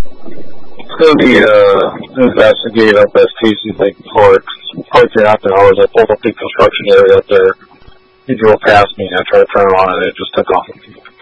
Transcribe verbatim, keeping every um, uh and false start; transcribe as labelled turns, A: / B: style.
A: So the uh, investigate up as T C Lake Park, parking after hours. I pulled up the construction area up there. He drove past me and I tried to turn around and it just took off.